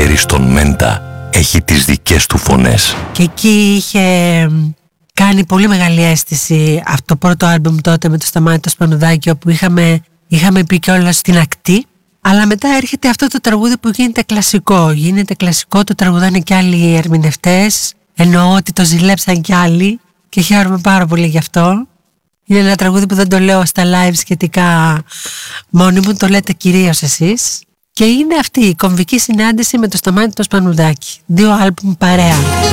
ξέρεις τον Μέντα έχει τις δικές του φωνές. Και εκεί είχε κάνει πολύ μεγάλη αίσθηση αυτό το πρώτο άλμπουμ τότε με το Σταμάτη το Σπανουδάκη, όπου είχαμε πει κιόλας στην ακτή. Αλλά μετά έρχεται αυτό το τραγούδι που γίνεται κλασικό. Γίνεται κλασικό, το τραγουδάνε κι άλλοι ερμηνευτές. Εννοώ ότι το ζηλέψαν κι άλλοι και χαίρομαι πάρα πολύ γι' αυτό. Είναι ένα τραγούδι που δεν το λέω στα live σχετικά μόνοι μου, το λέτε κυρίως εσείς. Και είναι αυτή η κομβική συνάντηση με το Σταμάτη το Σπανουδάκη. 2 άλμπουμ παρέα.